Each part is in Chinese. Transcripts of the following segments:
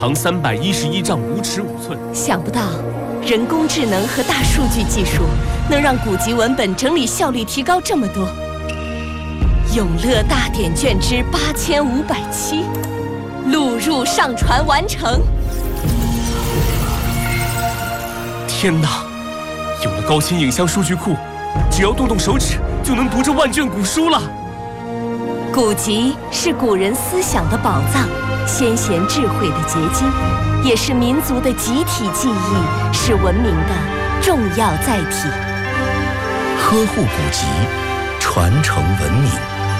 长311丈5尺5寸。 想不到，人工智能和大数据技术能让古籍文本整理效率提高这么多。永乐大典卷之8507，录入上传完成。 天哪！有了高清影像数据库，只要动动手指就能读这万卷古书了。 古籍是古人思想的宝藏，先贤智慧的结晶，也是民族的集体记忆，是文明的重要载体。 呵护古籍，传承文明。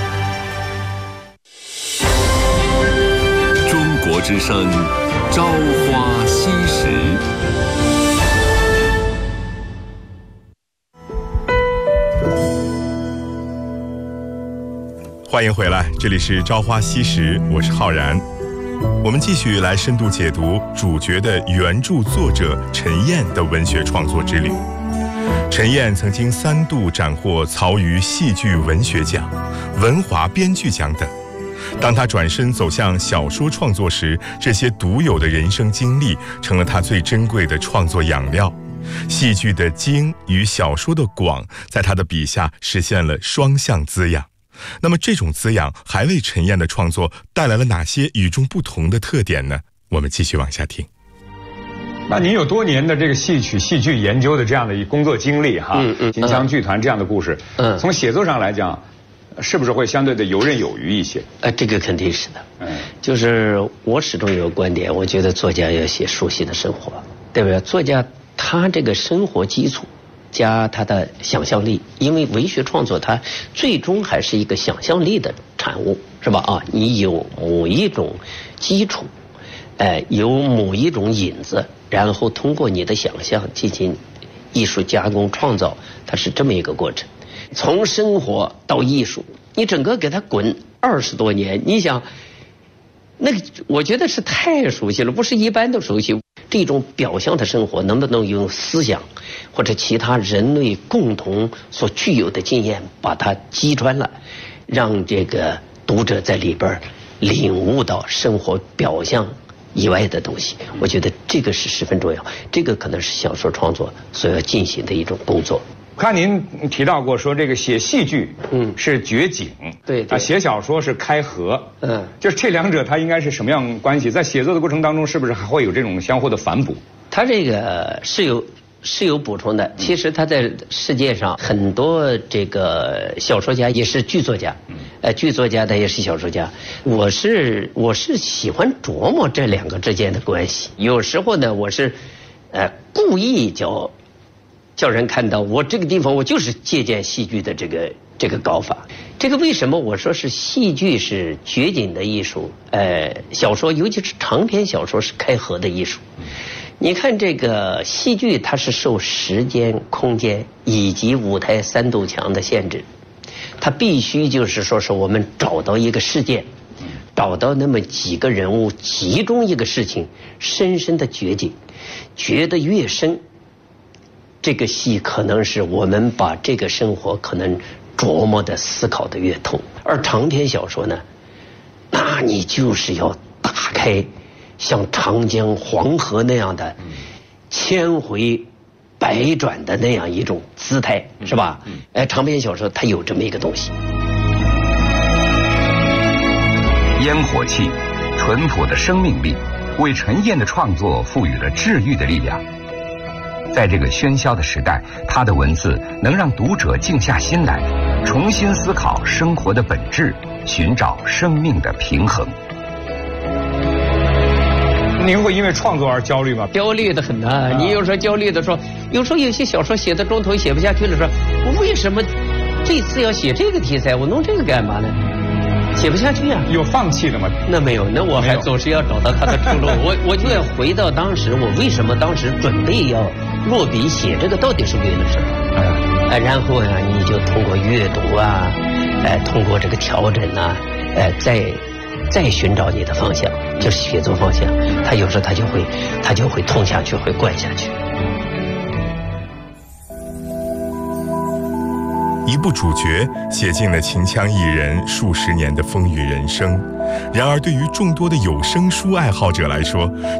中国之声，朝花夕拾。 欢迎回来，这里是朝花夕拾，我是浩然。我们继续来深度解读主角的原著作者陈燕的文学创作之旅。陈燕曾经3度斩获曹禺戏剧文学奖、文华编剧奖等。当他转身走向小说创作时，这些独有的人生经历成了他最珍贵的创作养料。戏剧的精与小说的广，在他的笔下实现了双向滋养。那么这种滋养还为陈燕的创作带来了哪些与众不同的特点呢？我们继续往下听。 那您有多年的这个戏曲戏剧研究的这样的工作经历哈，金腔剧团这样的故事，从写作上来讲，是不是会相对的游刃有余一些？ 这个肯定是的。就是我始终有个观点，我觉得作家要写熟悉的生活，对不对？作家他这个生活基础加他的想象力，因为文学创作它最终还是一个想象力的产物，是吧？啊，你有某一种基础，有某一种引子，然后通过你的想象进行艺术加工创造，它是这么一个过程。从生活到艺术，你整个给它滚20多年，你想，那个我觉得是太熟悉了，不是一般的熟悉。这种表象的生活能不能用思想或者其他人类共同所具有的经验把它击穿了，让这个读者在里边领悟到生活表象以外的东西，我觉得这个是十分重要，这个可能是小说创作所要进行的一种工作。 看您提到过说这个写戏剧是掘井， 对啊，写小说是开河，就是这两者它应该是什么样关系？在写作的过程当中，是不是还会有这种相互的反哺？ 它这个是有补充的。其实它在世界上很多这个小说家也是剧作家，剧作家他也是小说家。我是喜欢琢磨这两个之间的关系。有时候呢，我是故意叫人看到我这个地方，我就是借鉴戏剧的这个搞法。这个为什么我说是戏剧是掘井的艺术？小说尤其是长篇小说是开河的艺术。你看这个戏剧，它是受时间、空间以及舞台3堵墙的限制，它必须就是说是我们找到一个事件，找到那么几个人物，集中一个事情，深深的掘井，掘得越深，这个戏可能是我们把这个生活可能琢磨的思考的越透。而长篇小说呢，那你就是要打开像长江黄河那样的千回百转的那样一种姿态，是吧？长篇小说它有这么一个东西。 烟火气，淳朴的生命力，为陈燕的创作赋予了治愈的力量。在这个喧嚣的时代，他的文字能让读者静下心来，重新思考生活的本质，寻找生命的平衡。 您会因为创作而焦虑吗？ 焦虑的很呐！你有时候焦虑的时候，有时候有些小说写到中途写不下去了，说我为什么这次要写这个题材？我弄这个干嘛呢？写不下去啊！ 有放弃的吗？ 那没有，那我还总是要找到它的出路。我就要回到当时，我为什么当时准备要落笔写这个，到底是为了什么？然后呢，你就通过阅读啊，通过这个调整啊，再寻找你的方向，就是写作方向。他有时候他就会通下去，会贯下去。 一部主角写尽了秦腔艺人数十年的风雨人生。然而，对于众多的有声书爱好者来说，